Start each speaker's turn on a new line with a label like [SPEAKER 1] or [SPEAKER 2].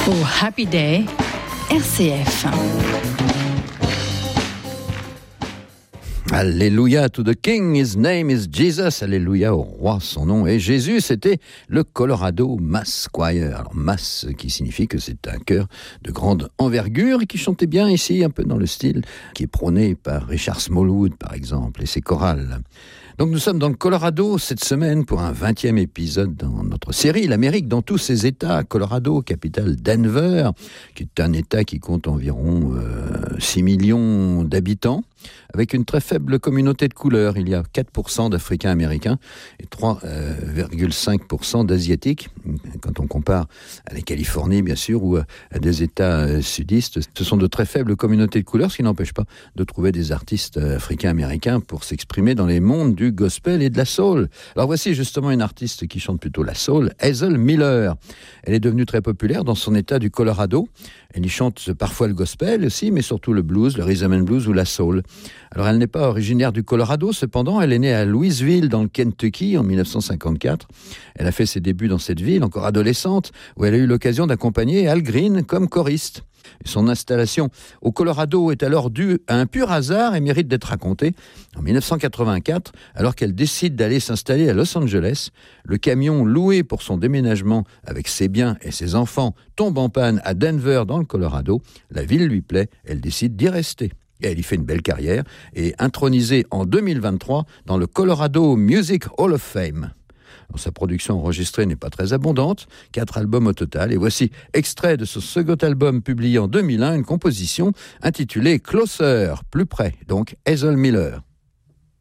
[SPEAKER 1] Oh Happy Day, RCF.
[SPEAKER 2] Alléluia to the King, his name is Jesus. Alléluia au roi, son nom est Jésus. C'était le Colorado Mass Choir. Alors Mass qui signifie que c'est un chœur de grande envergure et qui chantait bien ici, un peu dans le style qui est prôné par Richard Smallwood par exemple et ses chorales. Donc nous sommes dans le Colorado cette semaine pour un 20e épisode dans notre série l'Amérique dans tous ses États. Colorado, capitale Denver, qui est un État qui compte environ 6 millions d'habitants, avec une très faible communauté de couleurs. Il y a 4% d'Africains américains et 3,5% d'Asiatiques. Quand on compare à la Californie, bien sûr, ou à des États sudistes, ce sont de très faibles communautés de couleurs, ce qui n'empêche pas de trouver des artistes africains-américains pour s'exprimer dans les mondes du gospel et de la soul. Alors voici justement une artiste qui chante plutôt la soul, Hazel Miller. Elle est devenue très populaire dans son État du Colorado. Elle y chante parfois le gospel aussi, mais surtout le blues, le rhythm and blues ou la soul. Alors elle n'est pas originaire du Colorado, cependant elle est née à Louisville dans le Kentucky en 1954. Elle a fait ses débuts dans cette ville, encore adolescente, où elle a eu l'occasion d'accompagner Al Green comme choriste. Son installation au Colorado est alors due à un pur hasard et mérite d'être racontée. En 1984, alors qu'elle décide d'aller s'installer à Los Angeles, le camion loué pour son déménagement avec ses biens et ses enfants tombe en panne à Denver dans le Colorado. La ville lui plaît, elle décide d'y rester. Et elle y fait une belle carrière et est intronisée en 2023 dans le Colorado Music Hall of Fame. Alors, sa production enregistrée n'est pas très abondante, 4 albums au total, et voici extrait de ce second album publié en 2001, une composition intitulée Closer, plus près, donc Hazel Miller.